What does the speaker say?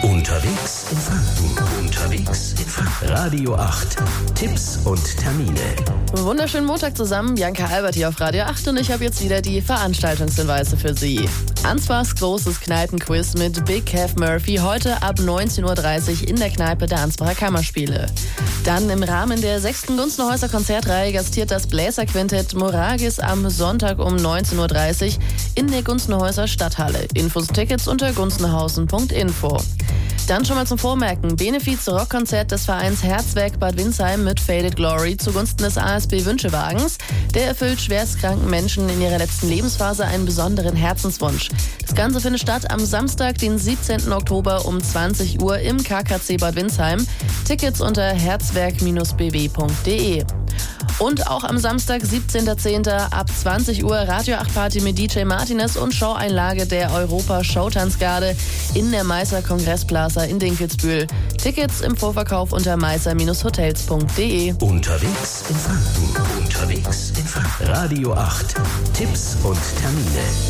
Unterwegs in Franken. Unterwegs in Franken. Radio 8. Tipps und Termine. Wunderschönen Montag zusammen. Bianca Albert hier auf Radio 8 und ich habe jetzt wieder die Veranstaltungshinweise für Sie. Ansbachs großes Kneipenquiz mit Big Kev Murphy heute ab 19.30 Uhr in der Kneipe der Ansbacher Kammerspiele. Dann im Rahmen der 6. Gunzenhäuser Konzertreihe gastiert das Bläserquintett Moragis am Sonntag um 19.30 Uhr in der Gunzenhäuser Stadthalle. Infos und Tickets unter gunzenhausen.info. Dann schon mal zum Vormerken. Benefiz-Rockkonzert des Vereins Herzwerk Bad Windsheim mit Faded Glory zugunsten des ASB-Wünschewagens. Der erfüllt schwerstkranken Menschen in ihrer letzten Lebensphase einen besonderen Herzenswunsch. Das Ganze findet statt am Samstag, den 17. Oktober um 20 Uhr im KKC Bad Windsheim. Tickets unter herzwerk-bw.de. Und auch am Samstag, 17.10. ab 20 Uhr Radio 8 Party mit DJ Martinez und Showeinlage der Europa Showtanzgarde in der Meißer Kongressplaza in Dinkelsbühl. Tickets im Vorverkauf unter meißer-hotels.de. Unterwegs in Franken. Unterwegs in Franken. Radio 8. Tipps und Termine.